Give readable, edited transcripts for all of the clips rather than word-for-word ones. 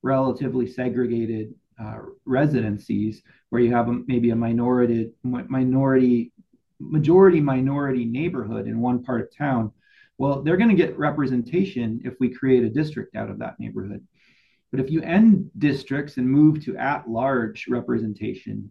relatively segregated residencies where you have maybe a majority minority neighborhood in one part of town. Well, they're going to get representation if we create a district out of that neighborhood. But if you end districts and move to at-large representation,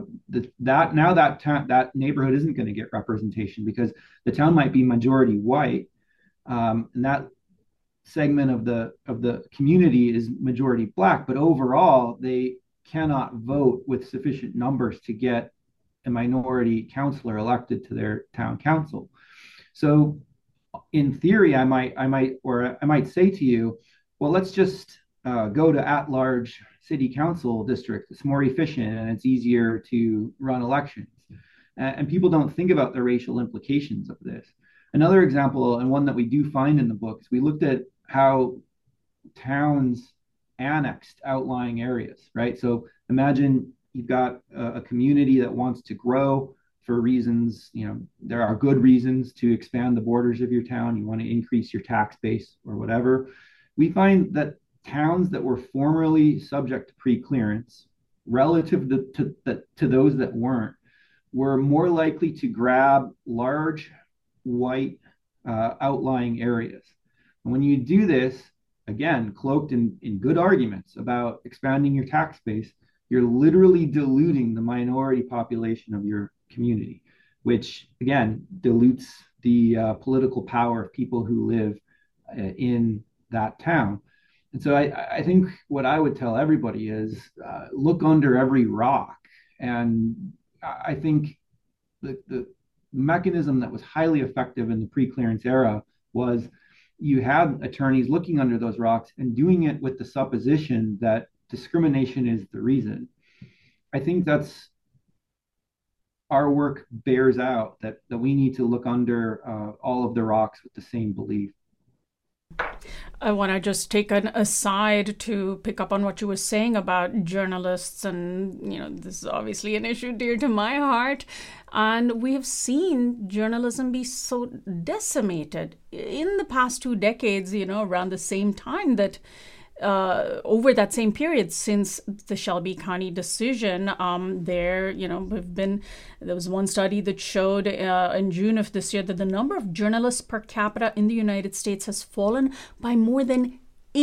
that neighborhood isn't going to get representation because the town might be majority white, and that segment of the community is majority black. But overall, they cannot vote with sufficient numbers to get a minority councilor elected to their town council. So, in theory, I might say to you, well, let's just go to at-large city council district. It's more efficient and it's easier to run elections. And people don't think about the racial implications of this. Another example, and one that we do find in the book, is we looked at how towns annexed outlying areas, right? So imagine you've got a community that wants to grow for reasons, there are good reasons to expand the borders of your town. You want to increase your tax base or whatever. We find that towns that were formerly subject to pre-clearance relative to those that weren't were more likely to grab large white outlying areas. And when you do this, again, cloaked in good arguments about expanding your tax base, you're literally diluting the minority population of your community, which again dilutes the political power of people who live in that town. And so I think what I would tell everybody is look under every rock. And I think the mechanism that was highly effective in the pre-clearance era was you had attorneys looking under those rocks and doing it with the supposition that discrimination is the reason. I think that's our work bears out that we need to look under all of the rocks with the same belief. I want to just take an aside to pick up on what you were saying about journalists. And, this is obviously an issue dear to my heart. And we have seen journalism be so decimated in the past 2 decades, around the same time that over that same period since the Shelby County decision, there was one study that showed in June of this year that the number of journalists per capita in the United States has fallen by more than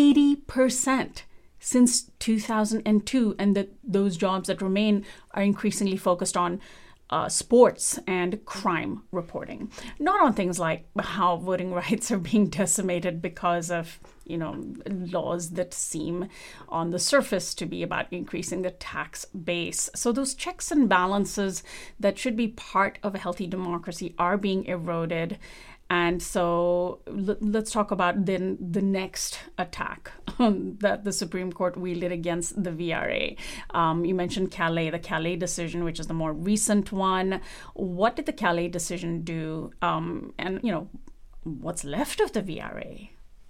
80% since 2002, and that those jobs that remain are increasingly focused on sports and crime reporting, not on things like how voting rights are being decimated because of, laws that seem on the surface to be about increasing the tax base. So those checks and balances that should be part of a healthy democracy are being eroded. And so let's talk about then the next attack that the Supreme Court wielded against the VRA. You mentioned the Calais decision, which is the more recent one. What did the Calais decision do? And what's left of the VRA?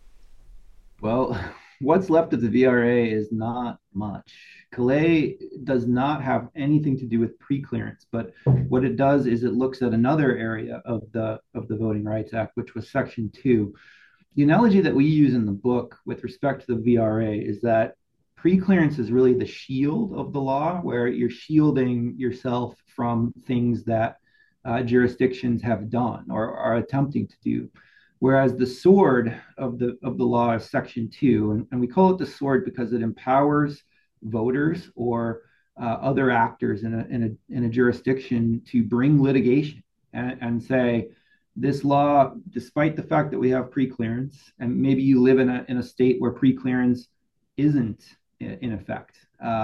Well, what's left of the VRA is not much. Calais does not have anything to do with pre-clearance, but what it does is it looks at another area of the Voting Rights Act, which was Section 2. The analogy that we use in the book with respect to the VRA is that pre-clearance is really the shield of the law, where you're shielding yourself from things that jurisdictions have done or are attempting to do. Whereas the sword of the law is Section 2, and we call it the sword because it empowers voters or other actors in a jurisdiction to bring litigation and say, this law, despite the fact that we have pre-clearance, and maybe you live in a state where pre-clearance isn't in effect,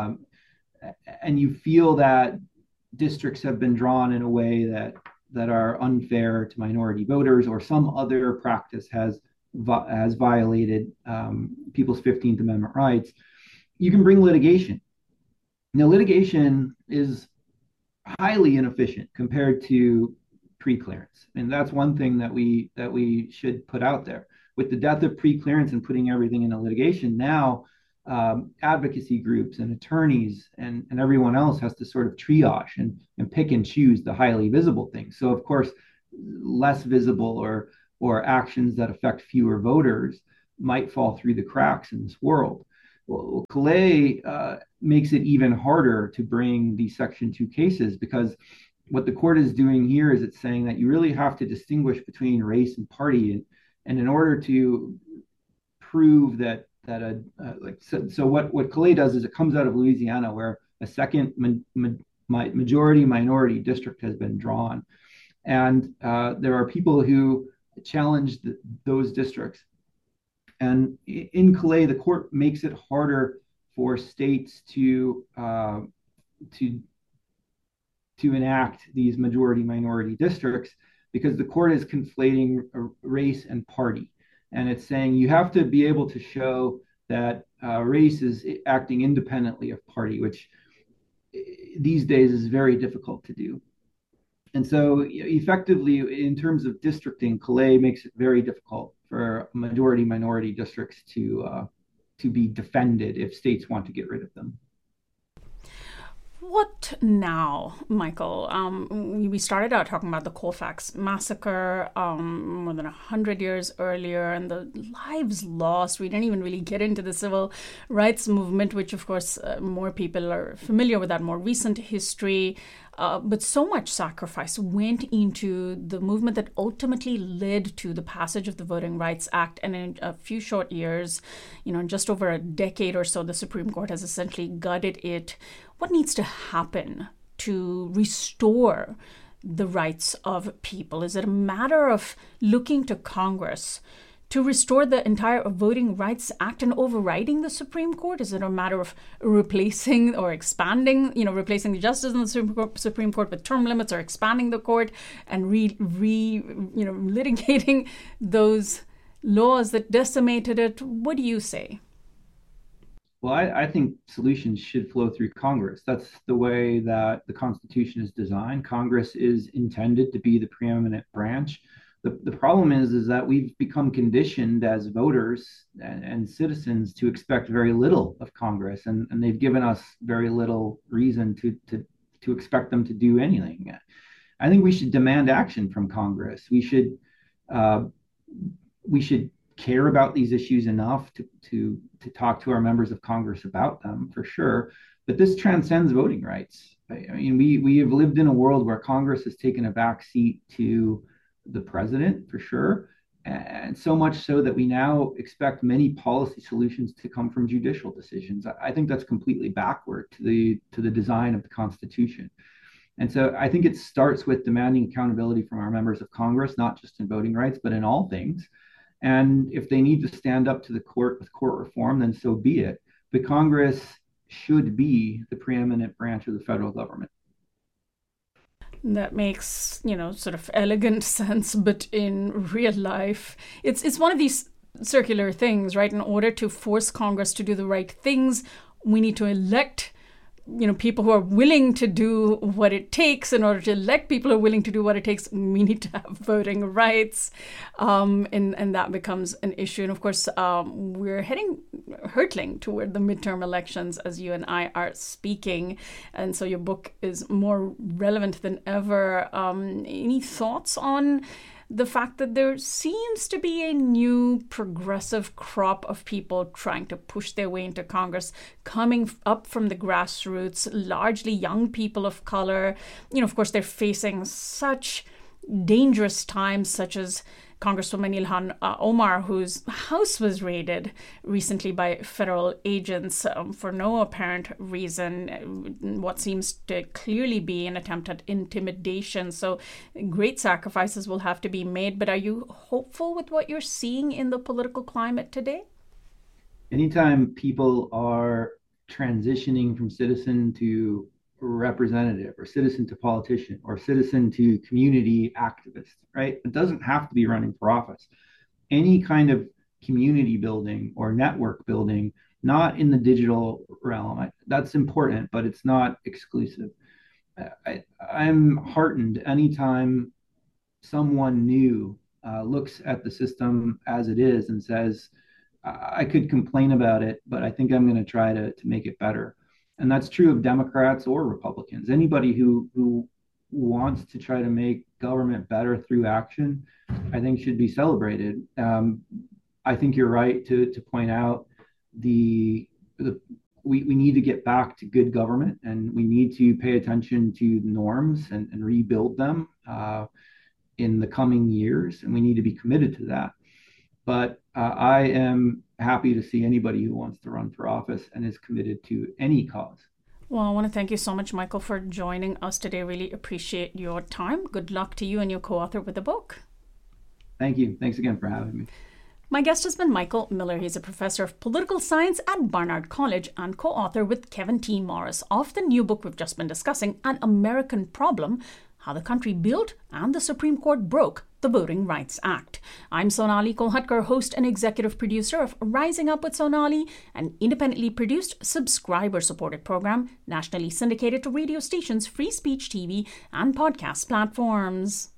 and you feel that districts have been drawn in a way that are unfair to minority voters, or some other practice has violated people's 15th Amendment rights, you can bring litigation. Now, litigation is highly inefficient compared to pre-clearance, and that's one thing that we should put out there. With the death of pre-clearance and putting everything into litigation, now advocacy groups and attorneys and everyone else has to sort of triage and pick and choose the highly visible things. So, of course, less visible or actions that affect fewer voters might fall through the cracks in this world. Well, Calais makes it even harder to bring these Section 2 cases because what the court is doing here is it's saying that you really have to distinguish between race and party. And in order to prove that like so what Calais does is it comes out of Louisiana where a second majority minority district has been drawn, and there are people who challenge those districts. And in Calais, the court makes it harder for states to to enact these majority minority districts because the court is conflating race and party. And it's saying you have to be able to show that race is acting independently of party, which these days is very difficult to do. And so effectively, in terms of districting, Calais makes it very difficult for majority minority districts to be defended if states want to get rid of them. What now, Michael? We started out talking about the Colfax massacre more than 100 years earlier and the lives lost. We didn't even really get into the civil rights movement, which, of course, more people are familiar with that more recent history. But so much sacrifice went into the movement that ultimately led to the passage of the Voting Rights Act. And in a few short years, in just over a decade or so, the Supreme Court has essentially gutted it. What needs to happen to restore the rights of people? Is it a matter of looking to Congress to restore the entire Voting Rights Act and overriding the Supreme Court? Is it a matter of replacing or expanding, replacing the justices in the Supreme Court with term limits, or expanding the court and litigating those laws that decimated it? What do you say? Well, I think solutions should flow through Congress. That's the way that the Constitution is designed. Congress is intended to be the preeminent branch. The problem is that we've become conditioned as voters and citizens to expect very little of Congress, and they've given us very little reason to expect them to do anything. I think we should demand action from Congress. Uh, we should care about these issues enough to talk to our members of Congress about them, for sure. But this transcends voting rights. I mean, we have lived in a world where Congress has taken a back seat to the president, for sure, and so much so that we now expect many policy solutions to come from judicial decisions. I think that's completely backward to the design of the Constitution. And so I think it starts with demanding accountability from our members of Congress, not just in voting rights, but in all things. And if they need to stand up to the court with court reform, then so be it. But Congress should be the preeminent branch of the federal government. That makes, sort of elegant sense, but in real life, it's one of these circular things, right? In order to force Congress to do the right things, we need to elect people who are willing to do what it takes. In order to elect people who are willing to do what it takes, we need to have voting rights. And that becomes an issue. And of course, we're hurtling toward the midterm elections as you and I are speaking. And so your book is more relevant than ever. Any thoughts on the fact that there seems to be a new progressive crop of people trying to push their way into Congress, coming up from the grassroots, largely young people of color? Of course, they're facing such dangerous times, such as Congresswoman Ilhan Omar, whose house was raided recently by federal agents for no apparent reason, what seems to clearly be an attempt at intimidation. So great sacrifices will have to be made. But are you hopeful with what you're seeing in the political climate today? Anytime people are transitioning from citizen to representative, or citizen to politician, or citizen to community activist, right? It doesn't have to be running for office. Any kind of community building or network building, not in the digital realm. That's important, but it's not exclusive. I'm heartened anytime someone new looks at the system as it is and says, I could complain about it, but I think I'm going to try to make it better. And that's true of Democrats or Republicans. Anybody who wants to try to make government better through action, I think should be celebrated. I think you're right to point out the we need to get back to good government, and we need to pay attention to norms and rebuild them in the coming years, and we need to be committed to that. But I am happy to see anybody who wants to run for office and is committed to any cause. Well, I want to thank you so much, Michael, for joining us today. Really appreciate your time. Good luck to you and your co-author with the book. Thank you. Thanks again for having me. My guest has been Michael Miller. He's a professor of political science at Barnard College and co-author with Kevin T. Morris of the new book we've just been discussing, An American Problem: How the Country Built and the Supreme Court Broke the Voting Rights Act. I'm Sonali Kolhatkar, host and executive producer of Rising Up with Sonali, an independently produced, subscriber-supported program nationally syndicated to radio stations, free speech TV, and podcast platforms.